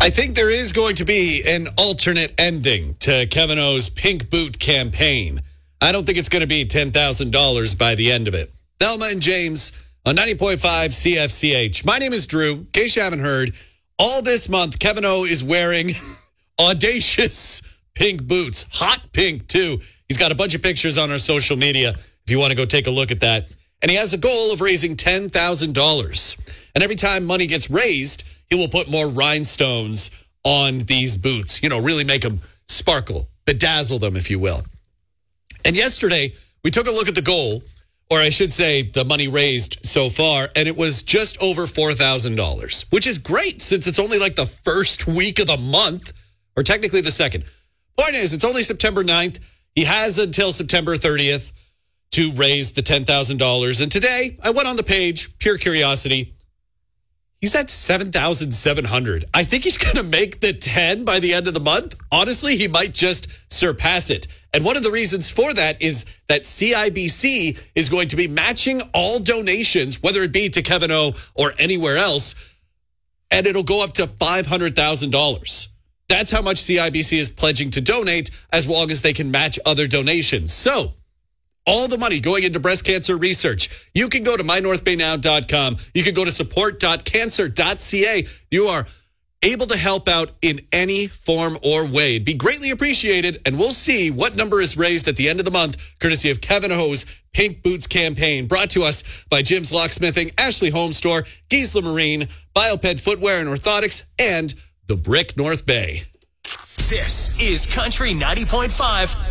I think there is going to be an alternate ending to Kevin O's Pink Boot campaign. I don't think it's going to be $10,000 by the end of it. Thelma and James on 90.5 CFCH. My name is Drew. In case you haven't heard, all this month, Kevin O is wearing audacious pink boots. Hot pink, too. He's got a bunch of pictures on our social media if you want to go take a look at that. And he has a goal of raising $10,000. And every time money gets raised, he will put more rhinestones on these boots. You know, really make them sparkle, bedazzle them, if you will. And yesterday, we took a look at the goal, or I should say the money raised so far, and it was just over $4,000, which is great since it's only like the first week of the month, or technically the second. Point is, it's only September 9th. He has until September 30th to raise the $10,000. And today, I went on the page, pure curiosity. He's at $7,700. I think he's going to make the 10 by the end of the month. Honestly, he might just surpass it. And one of the reasons for that is that CIBC is going to be matching all donations, whether it be to Kevin O or anywhere else, and it'll go up to $500,000. That's how much CIBC is pledging to donate as long as they can match other donations. So all the money going into breast cancer research. You can go to mynorthbaynow.com. You can go to support.cancer.ca. You are able to help out in any form or way. It'd be greatly appreciated, and we'll see what number is raised at the end of the month, courtesy of Kevin O's Pink Boots campaign, brought to us by Jim's Locksmithing, Ashley Home Store, Giesler Marine, Bioped Footwear and Orthotics, and the Brick North Bay. This is Country 90.5